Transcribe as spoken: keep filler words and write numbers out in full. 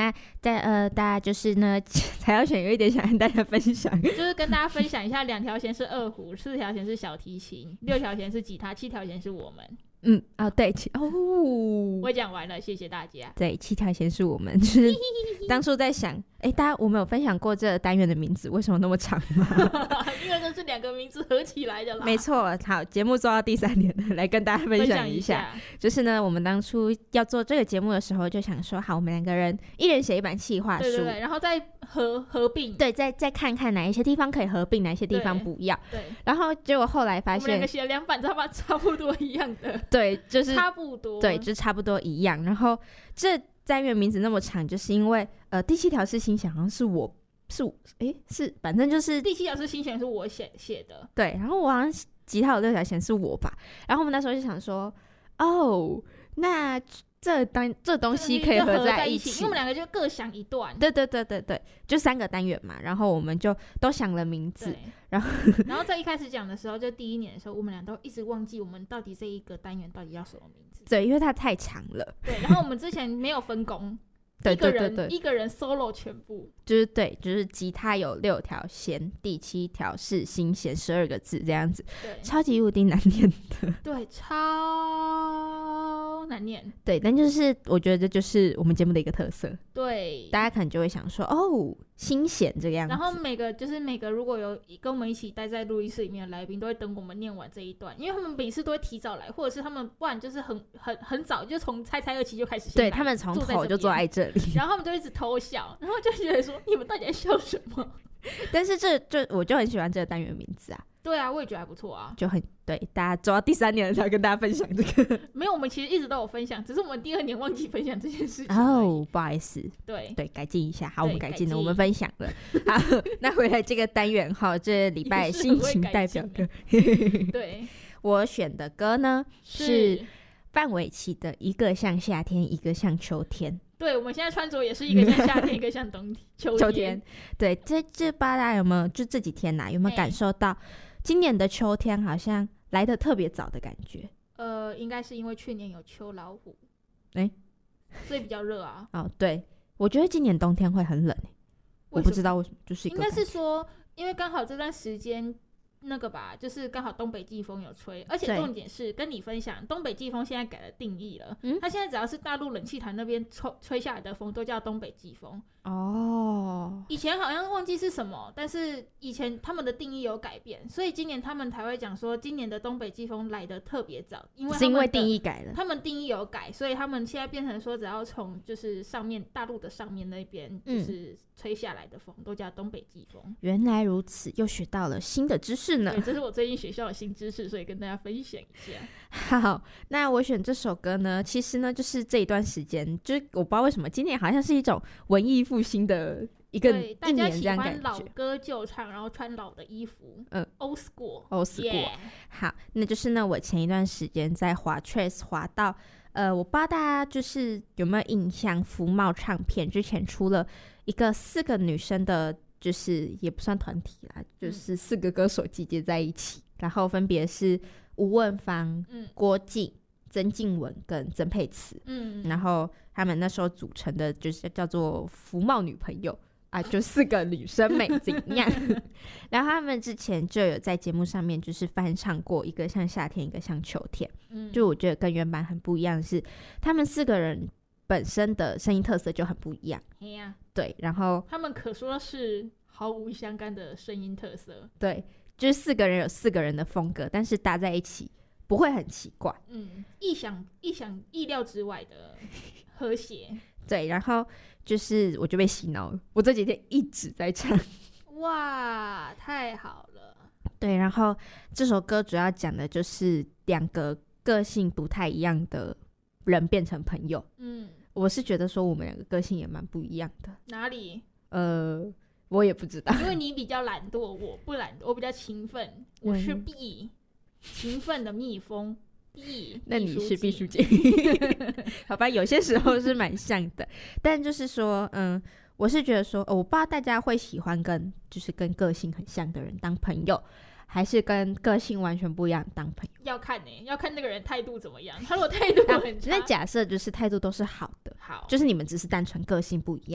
那在呃，大家就是呢，才要选有一点想跟大家分享， 就是跟大家分享一下，两条弦是二胡，四条弦是小提琴，六条弦是吉他，七条弦是我们。 嗯，哦，对，哦， 我讲完了，谢谢大家。 对，七条弦是我们，就是当初在想，哎，大家我们有分享过这个单元的名字为什么那么长吗？ 因为这是两个名字合起来的啦。 没错，好，节目做到第三年了，来跟大家分享一下。一下就是呢，我们当初要做这个节目的时候，就想说，好，我们两个人一人写一版企划书， 对对对，然后再合合并， 对，再再看看哪一些地方可以合并，哪一些地方不要。 对， 然后结果后来发现， 我们两个写了两版，差不差不多一样的。 对，就是差不多， 对，就差不多一样。然后这单元名字那么长，就是因为呃，第七条是心想，好像是我是哎是，反正就是第七条是心想是我写写的， 对。然后我好像吉他有六条弦是我吧，然后我们那时候就想说，哦，那这单这东西可以合在一起， 因为我们两个就各想一段。 对对对对对，就三个单元嘛，然后我们就都想了名字，然后然后在一开始讲的时候，就第一年的时候，我们俩都一直忘记我们到底这一个单元到底要什么名字。 对，因为它太长了。 对，然后我们之前没有分工。 对对对对， 一个人 solo 全部， 就是对，就是吉他有六条弦，第七条是心弦，十二个字这样子， 对， 超级无敌难念的， 对，超难念， 对，但就是我觉得这就是我们节目的一个特色， 对， 大家可能就会想说，哦，心弦这个样子， 然后每个就是每个如果有跟我们一起待在录音室里面的来宾，都会等我们念完这一段，因为他们每次都会提早来，或者是他们不然就是很很很早就从猜猜二期就开始， 对他们从头就坐在这里， 然后他们就一直偷笑，然后就觉得说你们到底在笑什么？ 但是这就我就很喜欢这个单元名字啊。 对啊，我也觉得还不错啊， 就很对，大家走到第三年了才跟大家分享这个。 没有，我们其实一直都有分享，只是我们第二年忘记分享这件事情。 哦，不好意思， 对对，改进一下。好，我们改进了，我们分享了。好，那回来这个单元哈，这礼拜心情代表歌。 对， 我选的歌呢是范玮琪的《一个像夏天，一个像秋天》。 对，我们现在穿着也是一个像夏天，一个像冬天、秋天。 秋天，对，这这八大家有没有就这几天呐、啊，有没有感受到今年的秋天好像来得特别早的感觉？ 呃，应该是因为去年有秋老虎， 哎、欸， 所以比较热啊。 哦，对，我觉得今年冬天会很冷、欸，我不知道为什么，就是一个应该是说，因为刚好这段时间。那个吧，就是刚好东北季风有吹，而且重点是跟你分享，东北季风现在改了定义了，嗯，它现在只要是大陆冷气团那边吹吹下来的风，都叫东北季风。哦，以前好像忘记是什么，但是以前他们的定义有改变，所以今年他们才会讲说，今年的东北季风来得特别早，因为他们是因为定义改了， 他们定义有改，所以他们现在变成说，只要从就是上面大陆的上面那边就是吹下来的风，嗯、都叫东北季风。 原来如此，又学到了新的知识呢。 对，这是我最近学校的新知识，所以跟大家分享一下。 好，那我选这首歌呢，其实呢，就是这一段时间，就是我不知道为什么今年好像是一种文艺复兴的一个一年这样感觉。 大家喜欢老歌旧唱，然后穿老的衣服，嗯 ，old school，old school。好，那就是呢，我前一段时间在滑 Trace 滑到，呃，我不知道大家就是有没有印象，福茂唱片之前出了一个四个女生的。就是也不算团体啦，就是四个歌手集结在一起，嗯、然后分别是吴汶芳、嗯、郭静、曾静雯跟曾沛慈，嗯，然后他们那时候组成的就是叫做福茂女朋友啊，就四个女生美怎样？然后他们之前就有在节目上面就是翻唱过一个像夏天，一个像秋天，嗯，就我觉得跟原版很不一样的是，他们四个人。本身的声音特色就很不一样， 啊、 对，然后他们可说是毫无相干的声音特色， 对，就是四个人有四个人的风格，但是搭在一起不会很奇怪， 嗯，意想意想意料之外的和谐， 对，然后就是我就被洗脑了，我这几天一直在唱， 哇，太好了， 对，然后这首歌主要讲的就是两个个性不太一样的人变成朋友，嗯。我是觉得说我们两个个性也蛮不一样的。 哪里？ 呃，我也不知道。 因为你比较懒惰，我不懒惰，我比较勤奋。我是 B， 勤奋的蜜蜂 B。 那你是毕书尽。好吧，有些时候是蛮像的，但就是说，嗯，我是觉得说，哦、我不知道大家会喜欢跟就是跟个性很像的人当朋友。还是跟个性完全不一样当朋友， 要看呢、欸，要看那个人态度怎么样。他如果态度很差， 那假设就是态度都是好的， 好， 就是你们只是单纯个性不一样。